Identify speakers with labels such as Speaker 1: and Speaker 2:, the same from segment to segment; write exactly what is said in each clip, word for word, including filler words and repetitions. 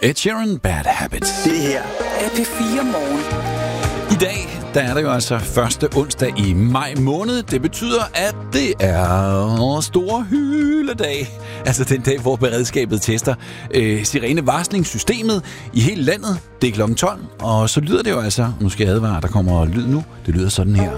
Speaker 1: Ed Sheeran, Bad Habits.
Speaker 2: Det her er P fire Morgen.
Speaker 1: I dag, der er det jo altså første onsdag i maj måned. Det betyder, at det er store hyledag. Altså den dag, hvor beredskabet tester øh, sirenevarslingssystemet i hele landet. Det er klokken tolv, og så lyder det jo altså, nu skal jeg advare, der kommer lyd nu. Det lyder sådan her.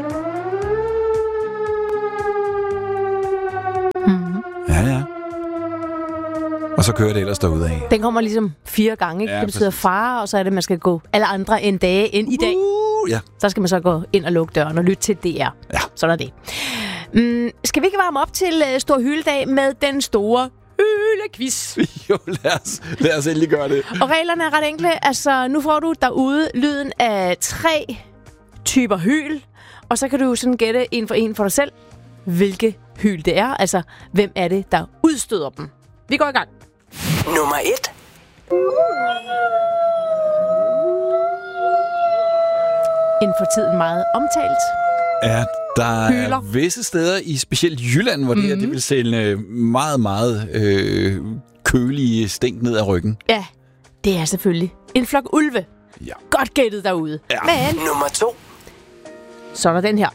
Speaker 3: Mm.
Speaker 1: Ja, ja. Og så kører det ellers derudad.
Speaker 3: Den kommer ligesom fire gange, ikke?
Speaker 1: Ja,
Speaker 3: Det betyder
Speaker 1: præcis.
Speaker 3: far, og så er det, man skal gå alle andre end dage ind i dag.
Speaker 1: Uh, ja.
Speaker 3: Så skal man så gå ind og lukke døren og lytte til D R.
Speaker 1: Ja.
Speaker 3: Sådan er det. Mm, skal vi ikke varme op til uh, Stor Hyledag med den store hylequiz?
Speaker 1: Jo, lad os, lad os endelig gøre det.
Speaker 3: Og reglerne er ret enkle. Altså, nu får du derude lyden af tre typer hyl, og så kan du sådan gætte en for en for dig selv, hvilke hyl det er. Altså, hvem er det, der udstøder dem? Vi går i gang.
Speaker 2: Nummer et.
Speaker 3: En for tiden meget omtalt.
Speaker 1: Ja, der
Speaker 3: Hyler.
Speaker 1: er visse steder i specielt Jylland, hvor mm-hmm. det her det vil sende meget, meget øh, kølige stænk ned ad ryggen.
Speaker 3: Ja, det er selvfølgelig en flok ulve.
Speaker 1: Ja.
Speaker 3: Godt gættet derude.
Speaker 1: Ja.
Speaker 3: Men
Speaker 2: Nummer to.
Speaker 3: så er der den her.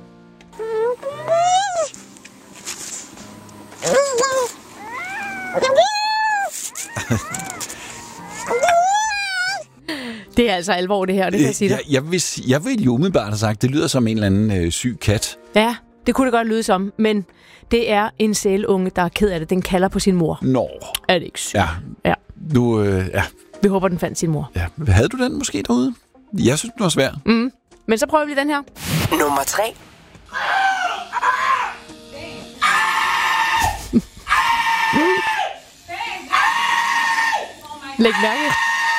Speaker 3: Det er altså alvor, det her, det kan jeg sige dig.
Speaker 1: Jeg, jeg, vil, jeg vil jo umiddelbart have sagt, det lyder som en eller anden øh, syg kat.
Speaker 3: Ja, det kunne det godt lyde som, men det er en sælunge, der er ked af det. Den kalder på sin mor.
Speaker 1: Nå.
Speaker 3: Er det ikke sygt?
Speaker 1: Ja.
Speaker 3: Ja.
Speaker 1: Nu, øh, ja.
Speaker 3: Vi håber, den fandt sin mor.
Speaker 1: ja. Havde du den måske derude? Jeg synes, den var svær.
Speaker 3: Mm. Men så prøver vi den her.
Speaker 2: Nummer tre.
Speaker 3: Læg mærke.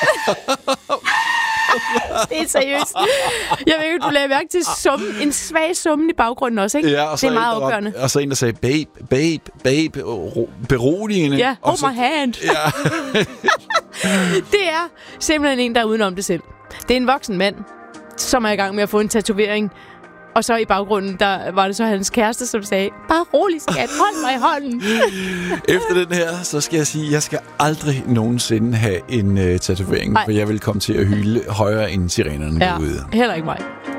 Speaker 3: Det er seriøst. Jeg ved ikke, du lagde mærke til summen, en svag summen i baggrunden også, ikke?
Speaker 1: Ja, og så
Speaker 3: det er meget
Speaker 1: en, der
Speaker 3: afgørende.
Speaker 1: råbte- Og så en, der sagde, babe, babe, babe, ro- beroligende.
Speaker 3: Ja,
Speaker 1: Og
Speaker 3: hold
Speaker 1: så-
Speaker 3: my hand.
Speaker 1: Ja.
Speaker 3: Det er simpelthen en, der er udenom det selv. Det er en voksen mand, som er i gang med at få en tatovering. Og så i baggrunden, der var det så hans kæreste, som sagde, bare rolig skat, hold mig i hånden.
Speaker 1: Efter den her, så skal jeg sige, at jeg skal aldrig nogensinde have en uh, tatovering,
Speaker 3: Nej.
Speaker 1: for jeg vil komme til at hyle højere end sirenerne
Speaker 3: Ja,
Speaker 1: derude.
Speaker 3: heller ikke mig.